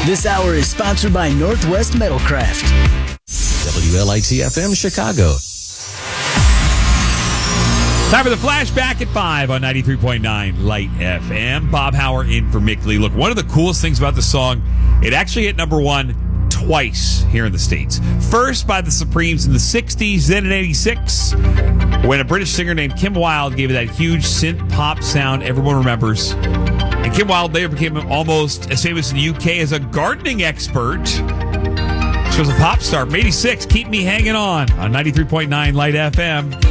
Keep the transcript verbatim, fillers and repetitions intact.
This hour is sponsored by Northwest Metalcraft. W L I T F M Chicago. Time for the flashback at five on ninety-three point nine Light F M. Bob Hauer in for Mick Lee. Look, one of the coolest things about the song, it actually hit number one twice here in the States. First by the Supremes in the sixties, then in eighty-six, when a British singer named Kim Wilde gave it that huge synth pop sound everyone remembers. And Kim Wilde later became almost as famous in the U K as a gardening expert. She was a pop star from eighty-six. Keep Me Hanging On on ninety-three point nine Light F M.